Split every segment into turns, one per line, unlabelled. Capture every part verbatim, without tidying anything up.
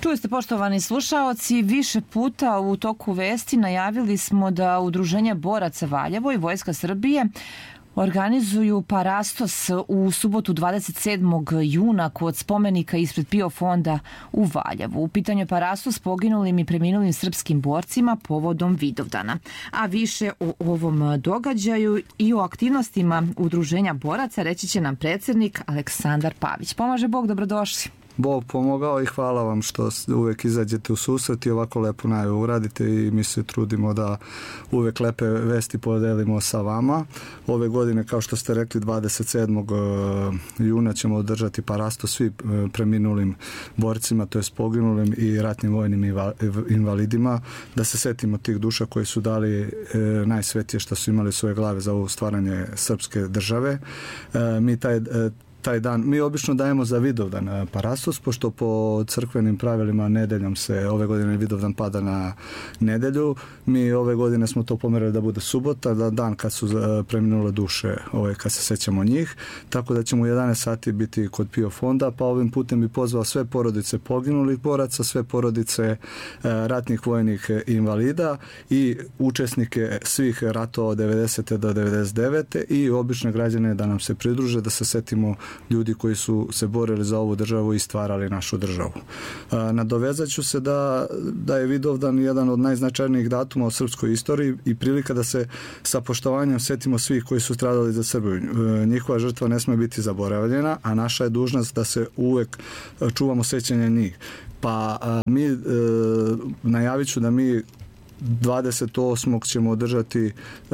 Čuli ste, poštovani slušaoci, više puta u toku vesti najavili smo da Udruženje boraca Valjevo i Vojska Srbije organizuju parastos u subotu dvadeset sedmog juna kod spomenika ispred PIO fonda u Valjevu. U pitanju je parastos poginulim i preminulim srpskim borcima povodom Vidovdana. A više o ovom događaju i o aktivnostima Udruženja boraca reći će nam predsjednik Aleksandar Pavić. Pomaže Bog, dobrodošli.
Bog pomogao i hvala vam što uvek izađete u susret i ovako lepo najavu uradite i mi se trudimo da uvek lepe vesti podelimo sa vama. Ove godine, kao što ste rekli, dvadeset sedmog juna ćemo održati parastos svi preminulim borcima, to je poginulim i ratnim vojnim invalidima, da se setimo tih duša koji su dali najsvetije što su imali svoje glave za ovo stvaranje srpske države. Mi taj taj dan, mi obično dajemo za Vidovdan parastos, pošto po crkvenim pravilima nedeljom se, ove godine Vidovdan pada na nedelju, mi ove godine smo to pomerali da bude subota, da dan kad su preminule duše, ovaj, kad se sećamo njih, tako da ćemo u jedanaest sati biti kod PIO fonda, pa ovim putem bi pozvao sve porodice poginulih boraca, sve porodice ratnih vojnih invalida i učesnike svih ratova od devedesete do devedeset devete i obične građane da nam se pridruže, da se setimo ljudi koji su se borili za ovu državu i stvarali našu državu. Nadovezat ću se da, da je Vidovdan jedan od najznačajnijih datuma u srpskoj istoriji i prilika da se sa poštovanjem setimo svih koji su stradali za Srbiju. Njihova žrtva ne sme biti zaboravljena, a naša je dužnost da se uvek čuvamo sećanja njih. Pa mi, e, najavit ću da mi dvadeset osmog ćemo održati uh,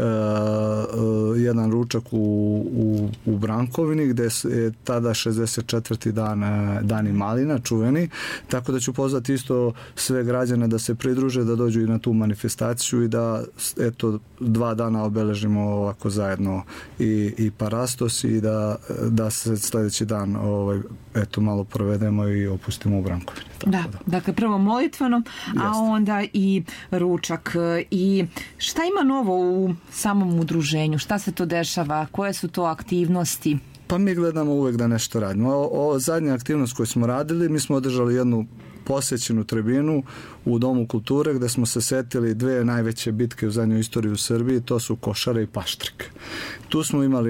uh, jedan ručak u, u, u Brankovini gde je tada šezdeset četvrti dan uh, Dani Malina, čuveni, tako da ću pozvati isto sve građane da se pridruže, da dođu i na tu manifestaciju i da eto dva dana obeležimo ovako zajedno i, i parastos i da, da se sledeći dan ovaj, eto malo provedemo i opustimo u Brankovini.
Da, da, dakle prvo molitveno, a onda i ručak. I šta ima novo u samom udruženju? Šta se to dešava? Koje su to aktivnosti?
Pa mi gledamo uvek da nešto radimo. O, o zadnja aktivnost koju smo radili, mi smo održali jednu posjećenu tribinu u Domu kulture gde smo se setili dve najveće bitke u zadnjoj istoriji u Srbiji, to su Košare i Paštrik. Tu smo imali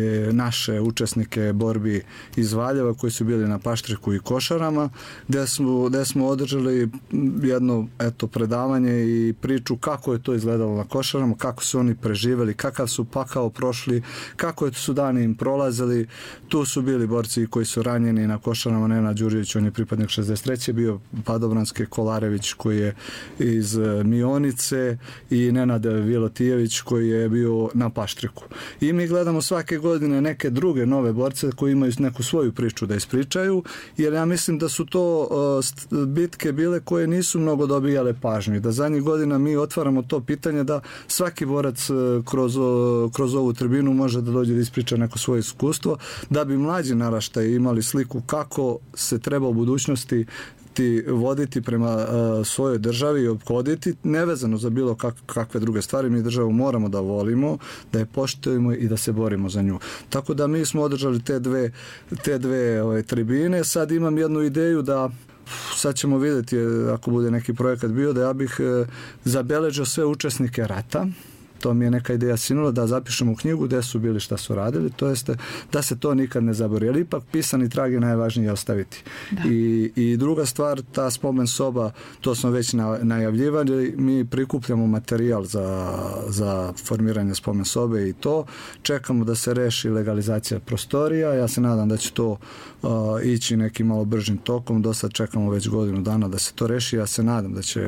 naše učesnike borbi iz Valjeva koji su bili na Paštriku i Košarama, gde smo, gde smo održali jedno eto, predavanje i priču kako je to izgledalo na Košarama, kako su oni preživeli, kakav su pakao prošli, kako su dani im prolazili. Tu su bili borci koji su ranjeni na Košarama, Nenad Đurđević, on je pripadnik šezdeset treće bio Padobranske, Kolarević koji je iz Mionice i Nenad Vilotijević koji je bio na Paštriku. I mi gledamo svake godine neke druge nove borce koji imaju neku svoju priču da ispričaju, jer ja mislim da su to bitke bile koje nisu mnogo dobijale pažnju. Da zadnjih godina mi otvaramo to pitanje da svaki borac kroz, kroz ovu tribinu može da dođe da ispriča neko svoje iskustvo, da bi mlađi naraštaj imali sliku kako se treba u budućnosti ti voditi prema uh, svojoj državi i ophoditi, nevezano za bilo kak, kakve druge stvari. Mi državu moramo da volimo, da je poštujemo i da se borimo za nju. Tako da mi smo održali te dve, te dve ove, tribine. Sad imam jednu ideju da sad ćemo vidjeti ako bude neki projekat bio, da ja bih uh, zabeležio sve učesnike rata. To mi je neka ideja sinula da zapišemo u knjigu gde su bili, šta su radili, to jeste da se to nikad ne zaboravi. Ali ipak pisani trag je najvažnije ostaviti. I, I druga stvar, ta spomen soba, to smo već najavljivali, mi prikupljamo materijal za, za formiranje spomen sobe i to. Čekamo da se reši legalizacija prostorija. Ja se nadam da će to uh, ići nekim malo bržim tokom. Do sad čekamo već godinu dana da se to reši. Ja se nadam da će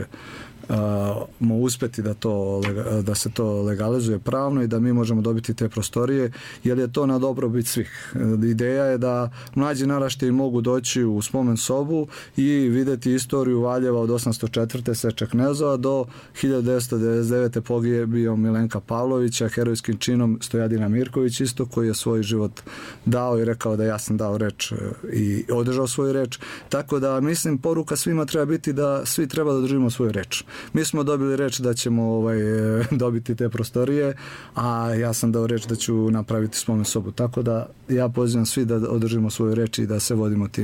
mo uspeti da, to, da se to legalizuje pravno i da mi možemo dobiti te prostorije, jer je to na dobrobit svih. Ideja je da mlađi naraštaji mogu doći u spomen sobu i videti istoriju Valjeva od osamsto četvrte Seče Knezova do hiljadu devetsto devedeset devete pogibio Milenka Pavlovića, herojskim činom Stojadina Mirković isto, koji je svoj život dao i rekao da ja sam dao reč i održao svoju reč. Tako da mislim poruka svima treba biti da svi treba da držimo svoju reč. Mi smo dobili reč da ćemo ovaj, dobiti te prostorije, a ja sam dao reč da ću napraviti spomen sobu. Tako da ja pozivam svi da održimo svoju reč i da se vodimo time.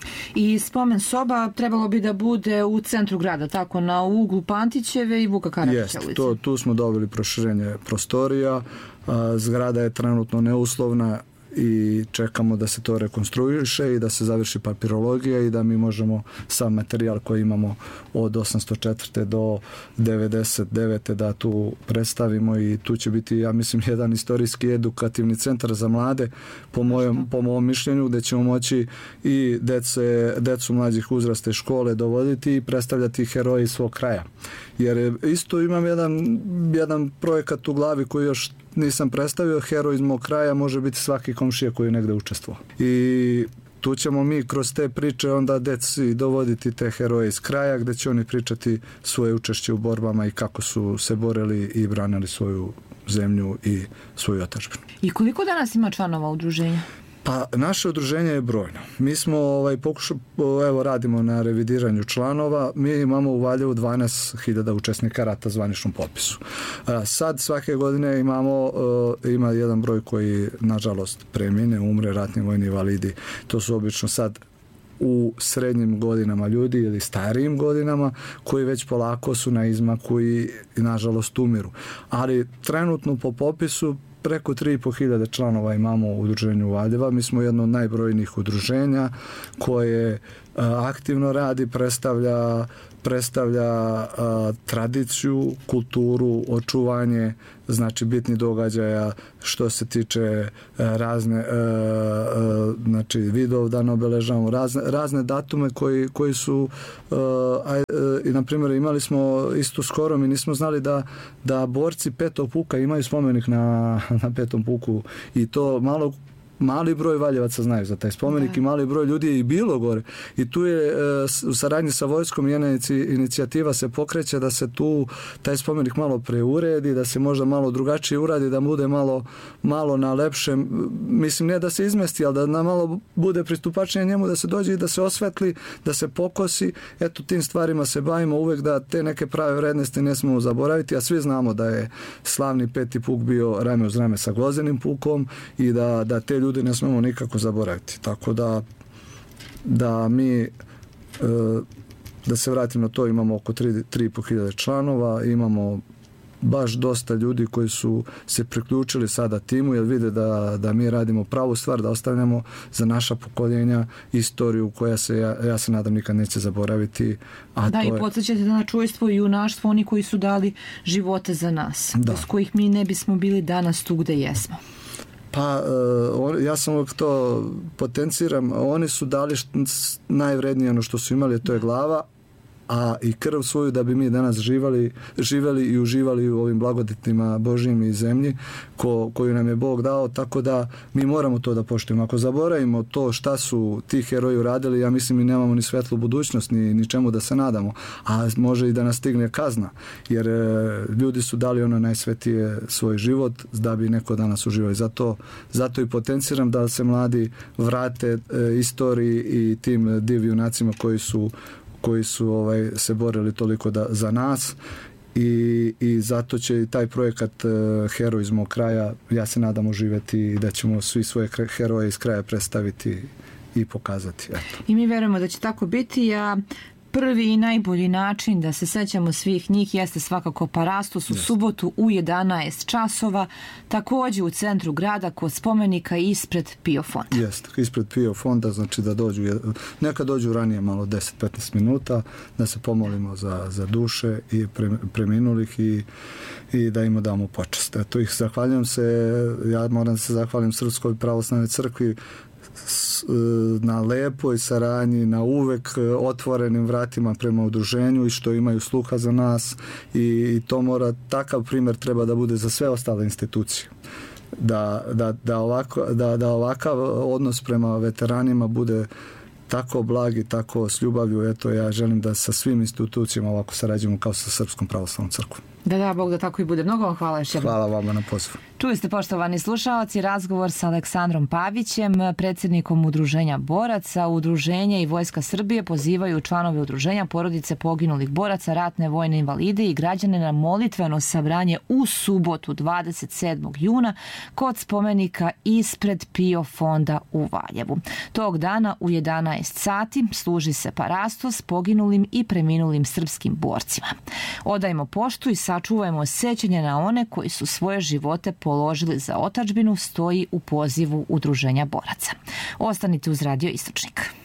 I spomen soba trebalo bi da bude u centru grada, tako, na uglu Pantićeve i Vuka Karadžića ulice.
To, tu smo dobili proširenje prostorija, a, zgrada je trenutno neuslovna i čekamo da se to rekonstruiše i da se završi papirologija i da mi možemo sam materijal koji imamo od osamsto četvrte do devedeset devete da tu predstavimo i tu će biti, ja mislim, jedan istorijski edukativni centar za mlade po mojom, po mojom mišljenju, gde ćemo moći i dece, decu mlađih uzrasta i škole dovoditi i predstavljati heroje iz svog kraja. Jer isto imam jedan, jedan projekat u glavi koji još nisam predstavio, heroj iz mog kraja može biti svaki komšija koji je negde učestvovao. I tu ćemo mi kroz te priče onda deci dovoditi te heroje iz kraja gde će oni pričati svoje učešće u borbama i kako su se borili i branili svoju zemlju i svoju otadžbinu.
I koliko danas ima članova udruženja?
Pa naše udruženje je brojno. Mi smo ovaj pokušali, evo radimo na revidiranju članova. Mi imamo u Valjevu dvanaest hiljada učesnika rata zvaničnom popisu. A sad svake godine imamo ima jedan broj koji nažalost premine, umre, ratni vojni invalidi. To su obično sad u srednjim godinama ljudi ili starijim godinama koji već polako su na izmaku i nažalost umiru. Ali trenutno po popisu preko tri i po hiljade članova imamo u udruženju Valjeva. Mi smo jedno od najbrojnijih udruženja koje aktivno radi, predstavlja, predstavlja a, tradiciju, kulturu, očuvanje, znači bitni događaja što se tiče a, razne a, a, znači Vidovdan obeležavamo, razne, razne datume koji, koji su a, a, i na primjer imali smo isto skoro, mi nismo znali da, da borci petog puka imaju spomenik na, na petom puku i to malo mali broj Valjevaca znaju za taj spomenik, da, i mali broj ljudi je i bilo gore. I tu je u saradnji sa vojskom jedna inicijativa se pokreće da se tu taj spomenik malo preuredi, da se možda malo drugačije uradi, da bude malo, malo na lepšem, mislim ne da se izmesti, ali da na malo bude pristupačnije njemu, da se dođe i da se osvetli, da se pokosi. Eto, tim stvarima se bavimo uvek, da te neke prave vrednosti ne smemo zaboraviti, a svi znamo da je slavni peti puk bio rame uz rame sa Gvozdenim pukom i da, da te ljudi ne smemo nikako zaboraviti. Tako da da mi da se vratim na to, imamo oko tri i po hiljade članova, imamo baš dosta ljudi koji su se priključili sada timu jer vide da, da mi radimo pravu stvar, da ostavljamo za naša pokoljenja istoriju koja se, ja, ja se nadam, nikad neće zaboraviti. A
da,
to
i podsjećate na čujstvo i junaštvo oni koji su dali živote za nas, da, bez kojih mi ne bismo bili danas tu gde jesmo.
Pa, uh, ja sam uvijek to potenciram, oni su dali najvrednije ono što su imali, to je glava, a i krv svoju da bi mi danas živali, živeli i uživali u ovim blagodatima Božjim i zemlji ko, koju nam je Bog dao, tako da mi moramo to da poštujemo. Ako zaboravimo to šta su ti heroji uradili, ja mislim mi nemamo ni svetlu budućnost, ni, ni čemu da se nadamo, a može i da nas stigne kazna, jer e, ljudi su dali ono najsvetije svoj život da bi neko danas uživao. Zato, zato i potenciram da se mladi vrate e, istoriji i tim div junacima koji su koji su ovaj se borili toliko da, za nas i, i zato će i taj projekat uh, Heroj iz mog kraja, ja se nadam, uživeti i da ćemo svi svoje heroje iz kraja predstaviti i pokazati. Eto.
I mi verujemo da će tako biti, a prvi i najbolji način da se sećamo svih njih jeste svakako Parastos u yes. subotu u jedanaest časova, takođe u centru grada kod spomenika ispred PIO fonda.
Jeste, ispred PIO fonda, znači da dođu, neka dođu ranije malo deset do petnaest minuta, da se pomolimo za, za duše i preminulih i, i da im damo počast. Eto, ih zahvaljujem se, ja moram se zahvalim Srpskoj pravoslavnoj crkvi na lepoj saradnji, na uvek otvorenim vratima prema udruženju i što imaju sluha za nas i, i to mora, takav primjer treba da bude za sve ostale institucije. Da, da, da, ovako, da, da ovakav odnos prema veteranima bude tako blag i tako s ljubavlju. Eto, ja želim da sa svim institucijama ovako sarađujemo kao sa Srpskom pravoslavnom crkvom.
Da, da, Bog da tako i bude. Mnogo vam hvala još jednom.
Hvala vama na pozivu.
Čuli ste, poštovani slušaoci, razgovor sa Aleksandrom Pavićem, predsjednikom Udruženja boraca. Udruženje i Vojska Srbije pozivaju članove udruženja, porodice poginulih boraca, ratne vojne invalide i građane na molitveno sabranje u subotu dvadeset sedmog juna kod spomenika ispred PIO fonda u Valjevu. Tog dana u jedanaest sati služi se parastos poginulim i preminulim srpskim borcima. Odajmo poštu i sačuvajmo sećanje na one koji su svoje živote položili za otadžbinu, stoji u pozivu Udruženja boraca. Ostanite uz Radio Istočnik.